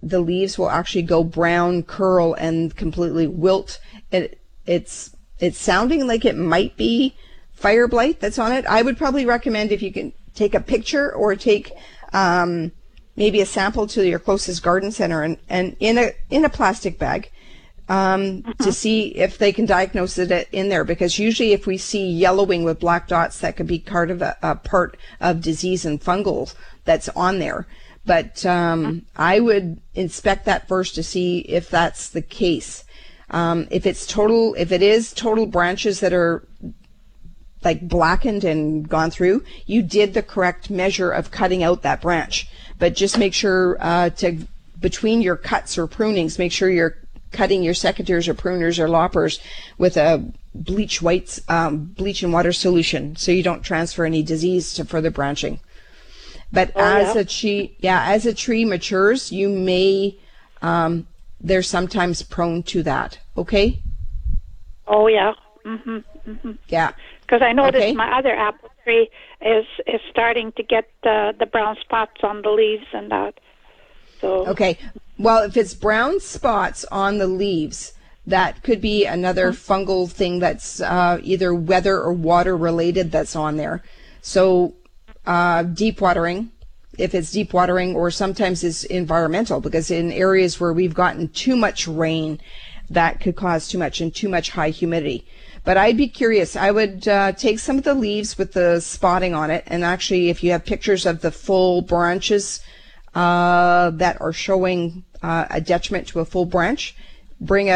the leaves will actually go brown, curl, and completely wilt. It's sounding like it might be fire blight that's on it. I would probably recommend if you can take a picture or take maybe a sample to your closest garden center and in a plastic bag to see if they can diagnose it in there, because usually if we see yellowing with black dots, that could be part of disease and fungal that's on there. But I would inspect that first to see if that's the case. If it is total branches that are like blackened and gone through, you did the correct measure of cutting out that branch. But just make sure between your cuts or prunings, make sure you're cutting your secateurs or pruners or loppers with a bleach and water solution, so you don't transfer any disease to further branching. But as a tree matures, you may, they're sometimes prone to that. Okay. Oh yeah. Yeah. Because I noticed my other apple tree is starting to get the brown spots on the leaves and that. So. Okay. Well, if it's brown spots on the leaves, that could be another fungal thing that's either weather or water related that's on there. So deep watering, if it's deep watering, or sometimes it's environmental, because in areas where we've gotten too much rain, that could cause too much high humidity. But I'd be curious. I would take some of the leaves with the spotting on it, and actually if you have pictures of the full branches that are showing a detriment to a full branch, bring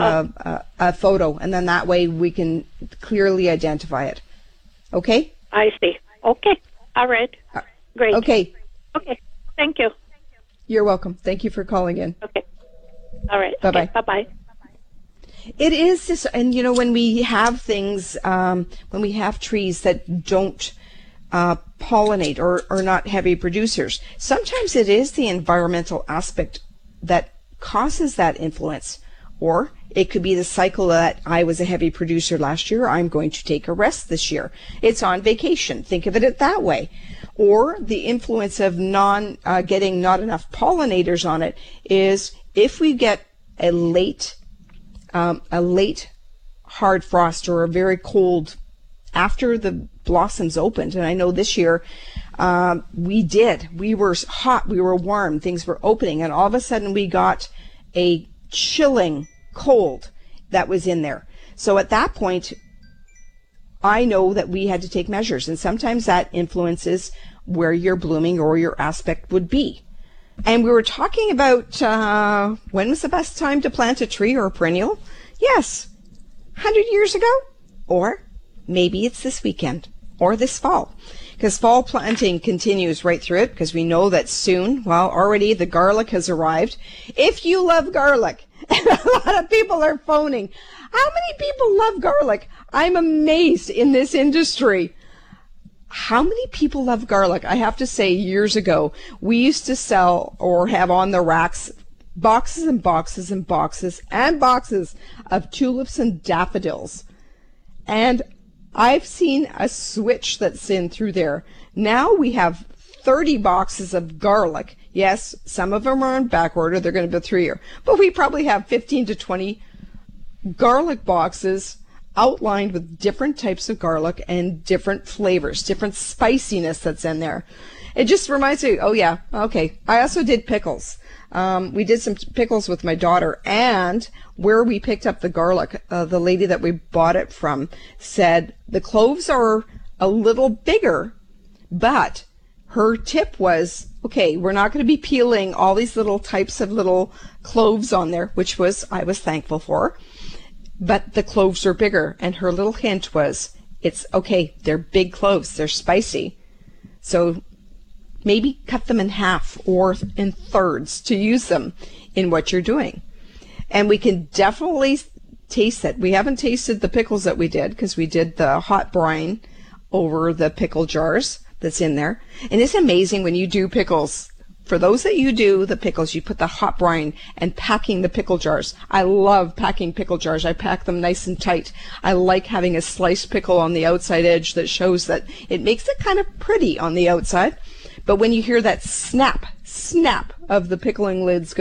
a photo, and then that way we can clearly identify it. Okay? I see. Okay. All right. Great. Okay. Okay. Thank you. You're welcome. Thank you for calling in. Okay. All right. Bye-bye. Okay. Bye-bye. It is just, and when we have things, when we have trees that don't pollinate or are not heavy producers, sometimes it is the environmental aspect that causes that influence. Or it could be the cycle that I was a heavy producer last year, I'm going to take a rest this year. It's on vacation. Think of it that way. Or the influence of getting not enough pollinators on it is if we get a late hard frost or a very cold after the blossoms opened. And I know this year we were hot, we were warm, things were opening, and all of a sudden we got a chilling cold that was in there. So at that point, I know that we had to take measures, and sometimes that influences where your blooming or your aspect would be. And we were talking about when was the best time to plant a tree or a perennial? Yes, 100 years ago, or maybe it's this weekend or this fall, because fall planting continues right through it, because we know that soon, well, already the garlic has arrived. If you love garlic, and a lot of people are phoning, how many people love garlic? I'm amazed in this industry. How many people love garlic? I have to say, years ago, we used to sell or have on the racks boxes and boxes and boxes and boxes of tulips and daffodils. And I've seen a switch that's in through there. Now we have 30 boxes of garlic. Yes, some of them are in back order. They're going to be 3 year. But we probably have 15 to 20 garlic boxes outlined with different types of garlic and different flavors, different spiciness that's in there. It just reminds me, oh yeah, okay. I also did pickles. We did some pickles with my daughter, and where we picked up the garlic, the lady that we bought it from said the cloves are a little bigger, but her tip was, okay, we're not going to be peeling all these little types of little cloves on there, which I was thankful for, but the cloves are bigger. And her little hint was, it's okay, they're big cloves, they're spicy. So maybe cut them in half or in thirds to use them in what you're doing. And we can definitely taste it. We haven't tasted the pickles that we did, because we did the hot brine over the pickle jars that's in there. And it's amazing when you do pickles. For those that you do the pickles, you put the hot brine and packing the pickle jars. I love packing pickle jars. I pack them nice and tight. I like having a sliced pickle on the outside edge that shows that it makes it kind of pretty on the outside. But when you hear that snap of the pickling lids go